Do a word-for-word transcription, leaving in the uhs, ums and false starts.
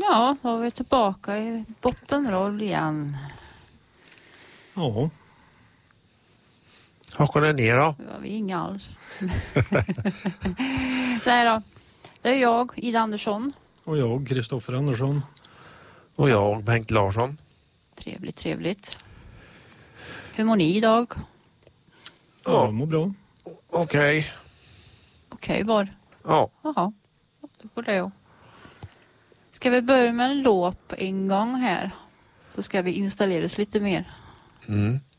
Ja, då är vi tillbaka i bottenroll igen. Ja. Hakon är ner då? Det var vi inga alls. Nej då. Det är jag, Ida Andersson. Och jag, Kristoffer Andersson. Och jag, Bengt Larsson. Trevligt, trevligt. Hur mår ni idag? Ja, jag mår bra. Okej. Okay. Okej, okay, var? Ja. Jaha, det går det. Ska vi börja med en låt på en gång här? Så ska vi installera oss lite mer. Mm.